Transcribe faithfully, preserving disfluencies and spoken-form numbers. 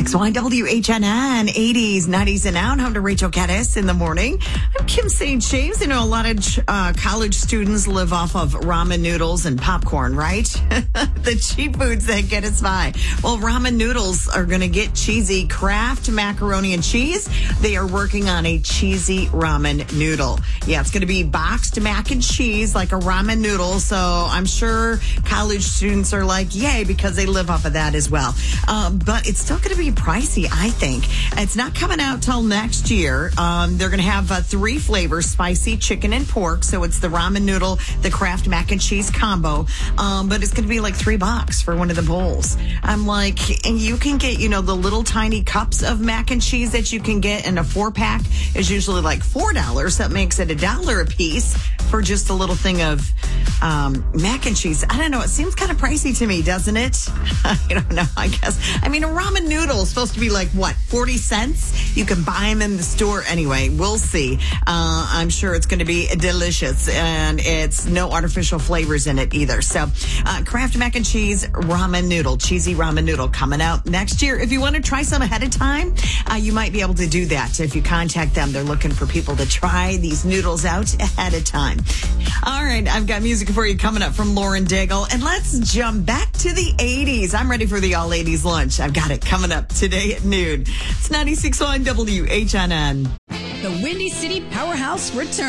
ninety-six point one W H N N, eighties, nineties, and out. Home to Rachel Geddes in the morning. I'm Kim Saint James. You know, a lot of uh, college students live off of ramen noodles and popcorn, right? The cheap foods that get us by. Well, ramen noodles are going to get cheesy. Kraft macaroni and cheese. They are working on a cheesy ramen noodle. Yeah, it's going to be boxed mac and cheese like a ramen noodle. So I'm sure college students are like, yay, because they live off of that as well. Um, but it's still going to be pricey, I think. It's not coming out till next year. Um, they're going to have uh, three flavors, spicy, chicken, and pork. So it's the ramen noodle, the Kraft mac and cheese combo. Um, but it's going to be like three bucks for one of the bowls. I'm like, and you can get, you know, the little tiny cups of mac and cheese that you can get in a four pack is usually like four dollars. That makes it a dollar a piece for just a little thing of um, mac and cheese. I don't know. It seems kind of pricey to me, doesn't it? I don't know. I guess. I mean, a ramen noodle is supposed to be like, what, forty cents? You can buy them in the store. Anyway, we'll see. Uh, I'm sure it's going to be delicious, and it's no artificial flavors in it either. So, uh, Kraft mac and cheese ramen noodle, cheesy ramen noodle coming out next year. If you want to try some ahead of time, uh, you might be able to do that. If you contact them, they're looking for people to try these noodles out ahead of time. All right, I've got music for you coming up from Lauren Daigle, and let's jump back to the eighties. I'm ready for the all eighties lunch. I've got it coming up today at noon. It's ninety-six point one W H N N. The Windy City Powerhouse returns.